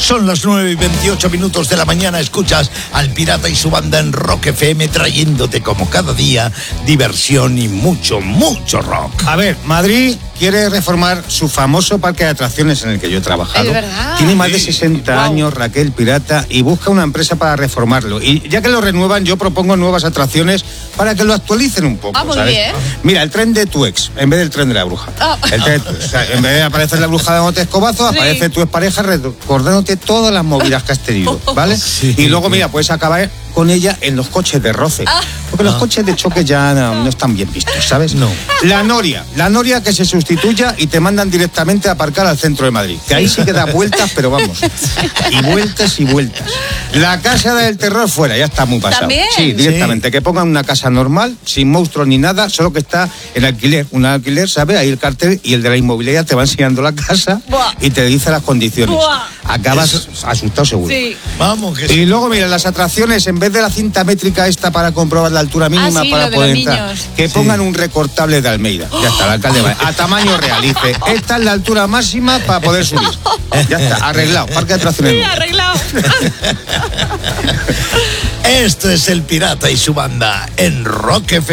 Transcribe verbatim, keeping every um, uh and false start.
Son las nueve y veintiocho minutos de la mañana. Escuchas al Pirata y su banda en Rock F M, trayéndote como cada día diversión y mucho, mucho rock. A ver, Madrid quiere reformar su famoso parque de atracciones en el que yo he trabajado. ¿Es verdad? Tiene más de sesenta Wow. años, Raquel Pirata, y busca una empresa para reformarlo. Y ya que lo renuevan, yo propongo nuevas atracciones para que lo actualicen un poco. Ah, muy ¿sabes? bien. Mira, el tren de tu ex, en vez del tren de la bruja. Oh. El tren, o sea, en vez de aparecer la bruja dándote escobazo, Sí. aparece tu expareja recordándote todas las movidas que has tenido, ¿vale? Sí. Y luego, mira, puedes acabar con ella en los coches de roce. Ah. Porque los coches de choque ya no, no están bien vistos, ¿sabes? No. La Noria, la Noria que se sustituya y te mandan directamente a aparcar al centro de Madrid. Que ahí sí que da vueltas, pero vamos. Y vueltas y vueltas. La Casa del Terror fuera, ya está muy pasado. ¿También? Sí, directamente. Que pongan una casa normal, sin monstruos ni nada, solo que está en alquiler. Un alquiler, ¿sabes? Ahí el cartel y el de la inmobiliaria te va enseñando la casa. Buah. Y te dice las condiciones. Buah. Acabas Eso. asustado seguro. Sí. Vamos, que Y luego, mira, las atracciones, en vez de la cinta métrica esta para comprobar la altura mínima Ah, sí, para lo de poder los entrar, niños. que pongan un recortable de Almeida. Ya está, el alcalde va a tamaño real. Dice, esta es la altura máxima para poder subir. Ya está, arreglado. Parque de atracciones. Sí, nuevo. arreglado. esto es el Pirata y su banda en Rock F M.